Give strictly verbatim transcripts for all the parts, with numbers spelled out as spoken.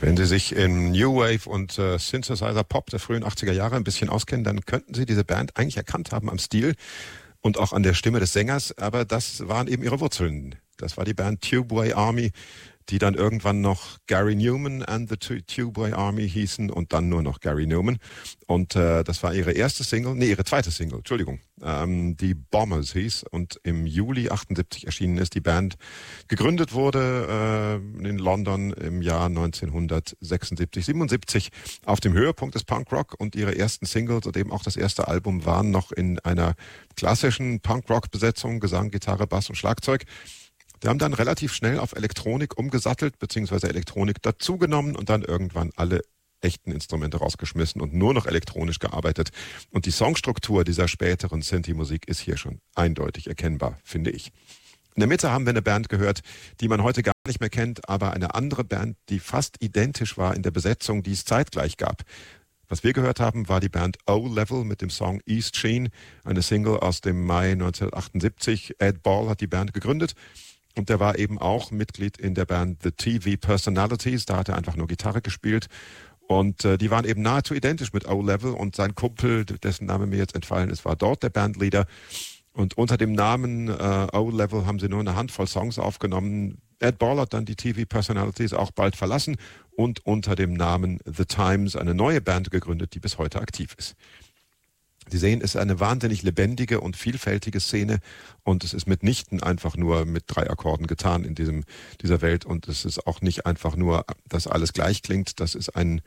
Wenn Sie sich in New Wave und äh, Synthesizer Pop der frühen achtziger Jahre ein bisschen auskennen, dann könnten Sie diese Band eigentlich erkannt haben am Stil und auch an der Stimme des Sängers, aber das waren eben ihre Wurzeln. Das war die Band Tubeway Army, die dann irgendwann noch Gary Newman and the Tubeway Army hießen und dann nur noch Gary Newman. Und äh, das war ihre erste Single, nee, ihre zweite Single, Entschuldigung, ähm, die Bombers hieß. Und im Juli achtundsiebzig erschienen ist. Die Band gegründet wurde äh, in London im Jahr neunzehnhundertsechsundsiebzig, siebenundsiebzig auf dem Höhepunkt des Punkrock. Und ihre ersten Singles und eben auch das erste Album waren noch in einer klassischen Punkrock-Besetzung, Gesang, Gitarre, Bass und Schlagzeug. Die haben dann relativ schnell auf Elektronik umgesattelt, beziehungsweise Elektronik dazugenommen und dann irgendwann alle echten Instrumente rausgeschmissen und nur noch elektronisch gearbeitet. Und die Songstruktur dieser späteren Synthie-Musik ist hier schon eindeutig erkennbar, finde ich. In der Mitte haben wir eine Band gehört, die man heute gar nicht mehr kennt, aber eine andere Band, die fast identisch war in der Besetzung, die es zeitgleich gab. Was wir gehört haben, war die Band O-Level mit dem Song East Sheen, eine Single aus dem Mai neunzehnhundertachtundsiebzig. Ed Ball hat die Band gegründet. Und der war eben auch Mitglied in der Band The T V Personalities. Da hat er einfach nur Gitarre gespielt. Und äh, die waren eben nahezu identisch mit O-Level. Und sein Kumpel, dessen Name mir jetzt entfallen ist, war dort der Bandleader. Und unter dem Namen äh, O-Level haben sie nur eine Handvoll Songs aufgenommen. Ed Ball hat dann die T V Personalities auch bald verlassen und unter dem Namen The Times eine neue Band gegründet, die bis heute aktiv ist. Sie sehen, es ist eine wahnsinnig lebendige und vielfältige Szene und es ist mitnichten einfach nur mit drei Akkorden getan in diesem, dieser Welt und es ist auch nicht einfach nur, dass alles gleich klingt. Das ist ein,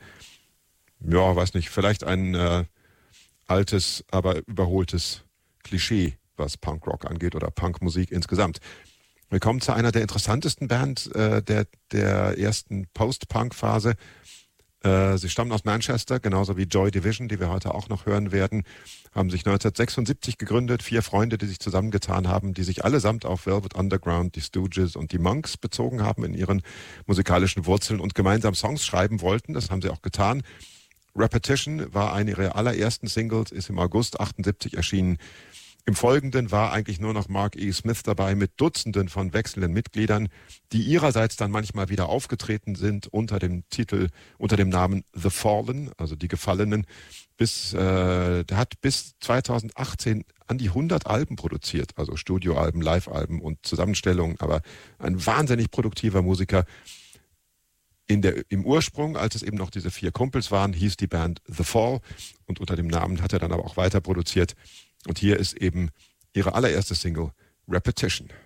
ja, weiß nicht, vielleicht ein äh, altes, aber überholtes Klischee, was Punkrock angeht oder Punkmusik insgesamt. Wir kommen zu einer der interessantesten Bands äh, der, der ersten Post-Punk-Phase. Sie stammen aus Manchester, genauso wie Joy Division, die wir heute auch noch hören werden, haben sich neunzehnhundertsechsundsiebzig gegründet. Vier Freunde, die sich zusammengetan haben, die sich allesamt auf Velvet Underground, die Stooges und die Monks bezogen haben in ihren musikalischen Wurzeln und gemeinsam Songs schreiben wollten. Das haben sie auch getan. Repetition war eine ihrer allerersten Singles, ist im August achtundsiebzig erschienen. Im Folgenden war eigentlich nur noch Mark E. Smith dabei mit Dutzenden von wechselnden Mitgliedern, die ihrerseits dann manchmal wieder aufgetreten sind unter dem Titel, unter dem Namen The Fallen, also die Gefallenen. Bis, äh, der hat bis zweitausendachtzehn an die hundert Alben produziert, also Studioalben, Livealben und Zusammenstellungen, aber ein wahnsinnig produktiver Musiker. In der, im Ursprung, als es eben noch diese vier Kumpels waren, hieß die Band The Fall und unter dem Namen hat er dann aber auch weiter produziert. Und hier ist eben ihre allererste Single, Repetition.